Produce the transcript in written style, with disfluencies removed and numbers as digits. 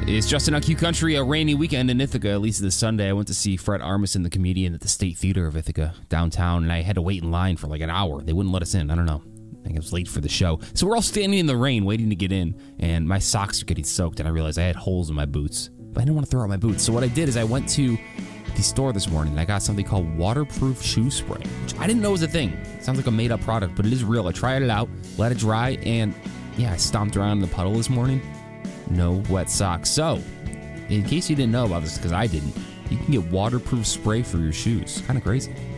It's Justin on Q Country, a rainy weekend in Ithaca, at least this Sunday. I went to see Fred Armisen, the comedian, at the State Theater of Ithaca downtown, and I had to wait in line for like an hour. They wouldn't let us in. I don't know. I think I was late for the show. So we're all standing in the rain waiting to get in, and my socks are getting soaked, and I realized I had holes in my boots. But I didn't want to throw out my boots. So what I did is I went to the store this morning, and I got something called waterproof shoe spray, which I didn't know was a thing. It sounds like a made-up product, but it is real. I tried it out, let it dry, and yeah, I stomped around in the puddle this morning. No wet socks. So, in case you didn't know about this, because I didn't, you can get waterproof spray for your shoes. Kind of crazy.